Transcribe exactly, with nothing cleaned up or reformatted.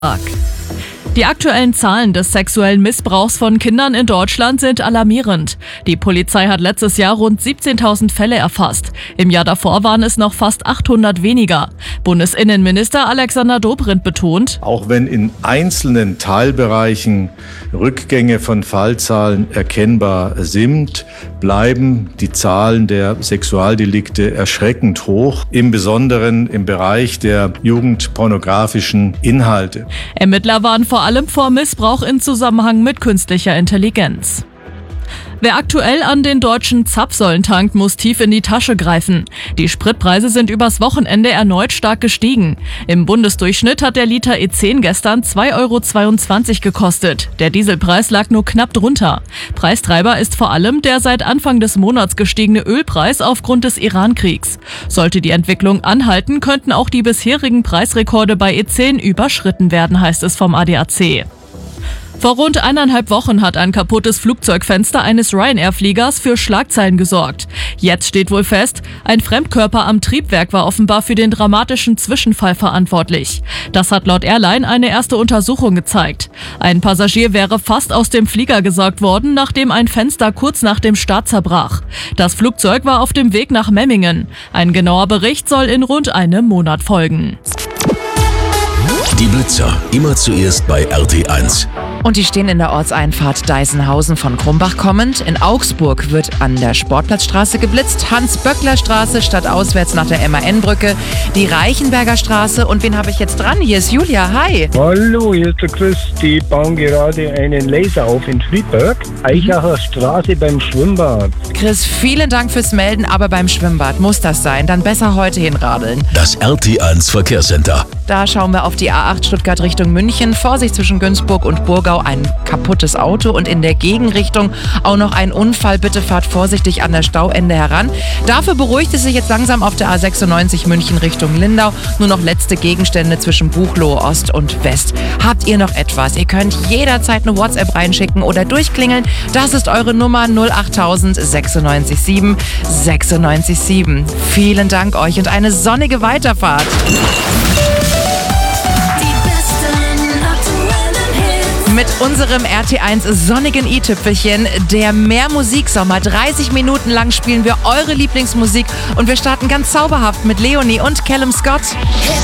Die aktuellen Zahlen des sexuellen Missbrauchs von Kindern in Deutschland sind alarmierend. Die Polizei hat letztes Jahr rund siebzehntausend Fälle erfasst. Im Jahr davor waren es noch fast achthundert weniger. Bundesinnenminister Alexander Dobrindt betont: Auch wenn in einzelnen Teilbereichen Rückgänge von Fallzahlen erkennbar sind, bleiben die Zahlen der Sexualdelikte erschreckend hoch, im Besonderen im Bereich der jugendpornografischen Inhalte. Ermittler waren vor allem vor Missbrauch in Zusammenhang mit künstlicher Intelligenz. Wer aktuell an den deutschen Zapfsäulen tankt, muss tief in die Tasche greifen. Die Spritpreise sind übers Wochenende erneut stark gestiegen. Im Bundesdurchschnitt hat der Liter E zehn gestern zwei Euro zweiundzwanzig gekostet. Der Dieselpreis lag nur knapp drunter. Preistreiber ist vor allem der seit Anfang des Monats gestiegene Ölpreis aufgrund des Iran-Kriegs. Sollte die Entwicklung anhalten, könnten auch die bisherigen Preisrekorde bei E zehn überschritten werden, heißt es vom A D A C. Vor rund eineinhalb Wochen hat ein kaputtes Flugzeugfenster eines Ryanair-Fliegers für Schlagzeilen gesorgt. Jetzt steht wohl fest, ein Fremdkörper am Triebwerk war offenbar für den dramatischen Zwischenfall verantwortlich. Das hat laut Airline eine erste Untersuchung gezeigt. Ein Passagier wäre fast aus dem Flieger gesaugt worden, nachdem ein Fenster kurz nach dem Start zerbrach. Das Flugzeug war auf dem Weg nach Memmingen. Ein genauer Bericht soll in rund einem Monat folgen. Die Blitzer, immer zuerst bei R T eins. Und die stehen in der Ortseinfahrt Deisenhausen von Krumbach kommend. In Augsburg wird an der Sportplatzstraße geblitzt. Hans-Böckler-Straße statt auswärts nach der M A N-Brücke. Die Reichenberger Straße. Und wen habe ich jetzt dran? Hier ist Julia. Hi. Hallo, hier ist der Chris. Die bauen gerade einen Laser auf in Friedberg. Eichacher Straße beim Schwimmbad. Chris, vielen Dank fürs Melden. Aber beim Schwimmbad muss das sein. Dann besser heute hinradeln. Das R T eins Verkehrscenter. Da schauen wir auf die A acht Stuttgart Richtung München. Vorsicht zwischen Günzburg und Burgau. Ein kaputtes Auto und in der Gegenrichtung auch noch ein Unfall. Bitte fahrt vorsichtig an der Stauende heran. Dafür beruhigt es sich jetzt langsam auf der A sechsundneunzig München Richtung Lindau. Nur noch letzte Gegenstände zwischen Buchloe Ost und West. Habt ihr noch etwas? Ihr könnt jederzeit eine WhatsApp reinschicken oder durchklingeln. Das ist eure Nummer null achttausend sechsundneunzig sieben sechsundneunzig sieben. Vielen Dank euch und eine sonnige Weiterfahrt. Mit unserem R T eins sonnigen i-Tüpfelchen, der Mehr-Musik-Sommer. dreißig Minuten lang spielen wir eure Lieblingsmusik und wir starten ganz zauberhaft mit Leonie und Callum Scott.